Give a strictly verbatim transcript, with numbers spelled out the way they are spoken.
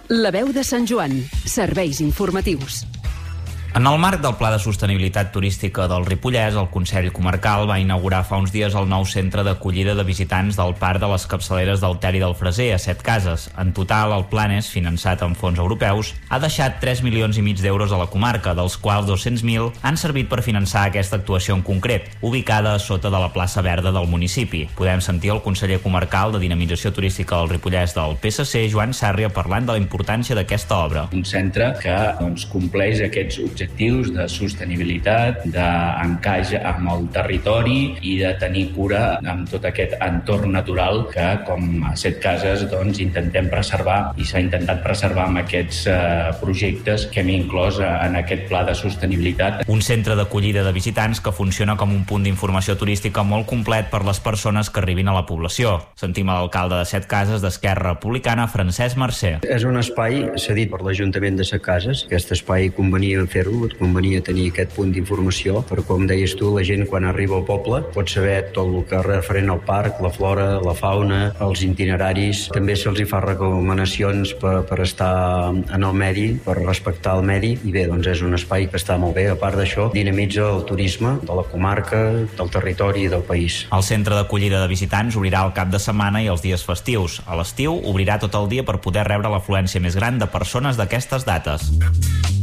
La veu de Sant Joan. Serveis informatius. En el marc del Pla de Sostenibilitat Turística del Ripollès, el Consell Comarcal va inaugurar fa uns dies el nou centre d'acollida de visitants del Parc de les Capçaleres del Ter i del Freser, a Setcases. En total, el Planes, finançat amb fons europeus, ha deixat tres milions i mig d'euros a la comarca, dels quals dos-cents mil han servit per finançar aquesta actuació en concret, ubicada a sota de la plaça Verda del municipi. Podem sentir el conseller comarcal de Dinamització Turística del Ripollès del P S C, Joan Sàrria, parlant de la importància d'aquesta obra. Un centre que doncs, compleix aquests objectius de sostenibilitat, d'encaix amb el territori i de tenir cura amb tot aquest entorn natural que, com a Setcases, doncs, intentem preservar i s'ha intentat preservar amb aquests eh, projectes que hem inclòs en aquest pla de sostenibilitat. Un centre d'acollida de visitants que funciona com un punt d'informació turística molt complet per les persones que arribin a la població. Sentim a l'alcalde de Setcases d'Esquerra Republicana, Francesc Mercè. És un espai cedit per l'Ajuntament de Setcases. Aquest espai convenia fer-ho, et convenia tenir aquest punt d'informació, però com deies tu, la gent quan arriba al poble pot saber tot el que és referent al parc, la flora, la fauna, els itineraris. També se'ls hi fa recomanacions per, per estar en el medi, per respectar el medi, i bé, doncs és un espai que està molt bé. A part d'això, dinamitza el turisme de la comarca, del territori i del país. El centre d'acollida de visitants obrirà el cap de setmana i els dies festius. A l'estiu obrirà tot el dia per poder rebre l'afluència més gran de persones d'aquestes dates.